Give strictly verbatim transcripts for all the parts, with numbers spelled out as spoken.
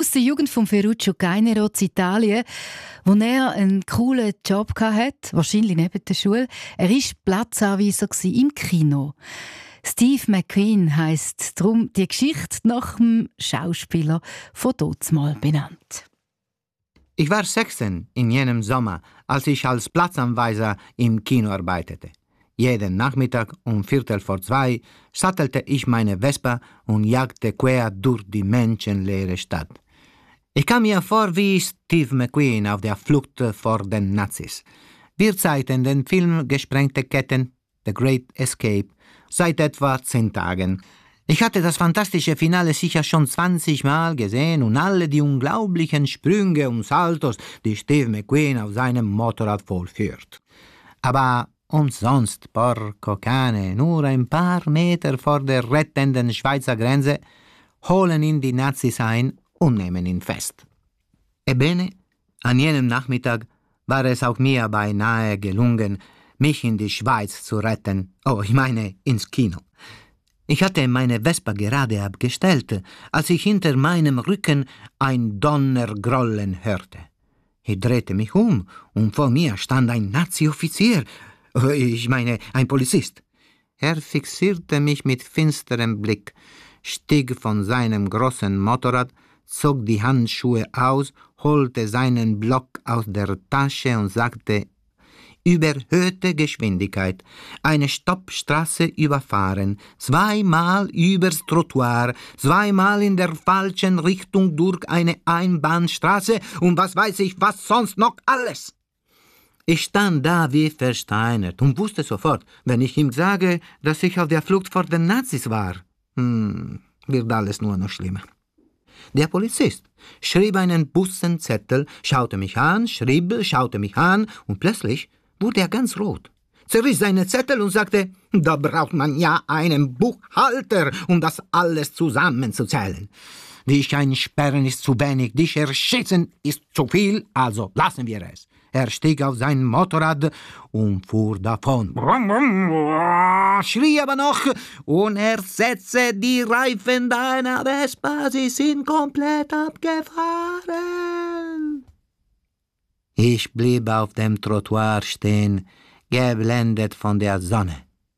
aus der Jugend von Ferruccio Gainero in Italien, wo er einen coolen Job hatte, wahrscheinlich neben der Schule. Er war Platzanweiser im Kino. Steve McQueen heisst darum die Geschichte nach dem Schauspieler von dazumal benannt. Ich war sechzehn in jenem Sommer, als ich als Platzanweiser im Kino arbeitete. Jeden Nachmittag um Viertel vor zwei sattelte ich meine Vespa und jagte quer durch die menschenleere Stadt. Ich kam mir vor wie Steve McQueen auf der Flucht vor den Nazis. Wir zeigten den Film Gesprengte Ketten, The Great Escape, seit etwa zehn Tagen. Ich hatte das fantastische Finale sicher schon zwanzig Mal gesehen und alle die unglaublichen Sprünge und Saltos, die Steve McQueen auf seinem Motorrad vollführt. Aber umsonst, porco cane, nur ein paar Meter vor der rettenden Schweizer Grenze holen ihn die Nazis ein und nehmen ihn fest. Ebbene, an jenem Nachmittag war es auch mir beinahe gelungen, mich in die Schweiz zu retten. Oh, ich meine, ins Kino. Ich hatte meine Vespa gerade abgestellt, als ich hinter meinem Rücken ein Donnergrollen hörte. Ich drehte mich um und vor mir stand ein Nazi-Offizier, ich meine, ein Polizist. Er fixierte mich mit finsterem Blick, stieg von seinem großen Motorrad, zog die Handschuhe aus, holte seinen Block aus der Tasche und sagte: Überhöhte Geschwindigkeit, eine Stoppstraße überfahren, zweimal übers Trottoir, zweimal in der falschen Richtung durch eine Einbahnstraße und was weiß ich, was sonst noch alles. Ich stand da wie versteinert und wusste sofort, wenn ich ihm sage, dass ich auf der Flucht vor den Nazis war, hm, wird alles nur noch schlimmer. Der Polizist schrieb einen Bussenzettel, schaute mich an, schrieb, schaute mich an und plötzlich wurde er ganz rot, zerriss seine Zettel und sagte, da braucht man ja einen Buchhalter, um das alles zusammenzuzählen. Dich einsperren ist zu wenig, dich erschießen ist zu viel, also lassen wir es. Er stieg auf sein Motorrad und fuhr davon. Schrie aber noch, und er setzte die Reifen deiner Vespa, sie sind komplett abgefahren. Ich blieb auf dem Trottoir stehen, geblendet von der Sonne.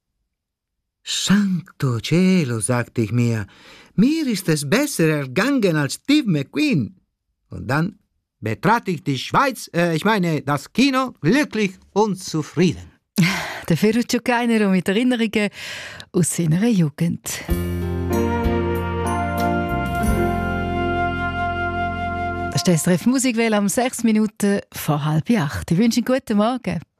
Sancto Cielo, sagte ich mir, mir ist es besser ergangen als Steve McQueen. Und dann betrat ich die Schweiz, äh, ich meine das Kino, glücklich und zufrieden. Der Ferruccio Gainero mit Erinnerungen aus seiner Jugend. Das ist die S R F Musikwelle am sechs Minuten vor halb acht. Ich wünsche Ihnen einen guten Morgen.